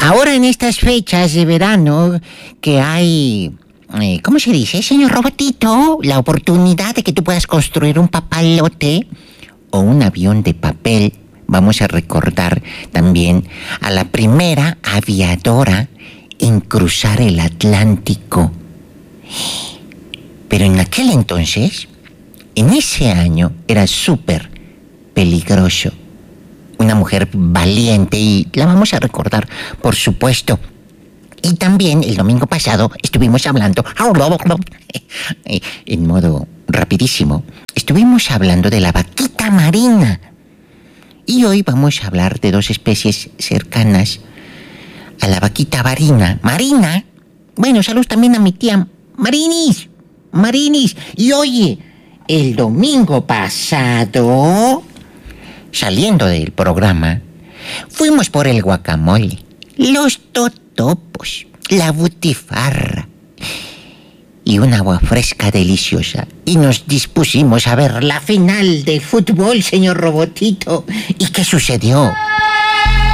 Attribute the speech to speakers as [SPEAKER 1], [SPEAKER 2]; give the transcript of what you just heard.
[SPEAKER 1] Ahora en estas fechas de verano que hay, ¿cómo se dice, señor Robotito? La oportunidad de que tú puedas construir un papalote o un avión de papel. Vamos a recordar también a la primera aviadora en cruzar el Atlántico. Pero en aquel entonces, en ese año, era súper peligroso. Una mujer valiente y la vamos a recordar, por supuesto. Y también el domingo pasado estuvimos hablando, en modo rapidísimo, estuvimos hablando de la vaquita marina. Y hoy vamos a hablar de dos especies cercanas a la vaquita marina. Bueno, saludos también a mi tía Marinis. Y oye, el domingo pasado, saliendo del programa, fuimos por el guacamole, los totopos, la butifarra y un agua fresca deliciosa. Y nos dispusimos a ver la final de fútbol, señor Robotito. ¿Y qué sucedió?